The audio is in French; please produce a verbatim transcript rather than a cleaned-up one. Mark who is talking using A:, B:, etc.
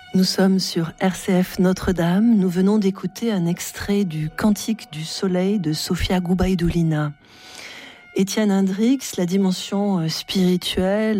A: Nous sommes sur R C F Notre-Dame. Nous venons d'écouter un extrait du Cantique du Soleil de Sofia Gubaidoulina. Étienne Hendricks, la dimension spirituelle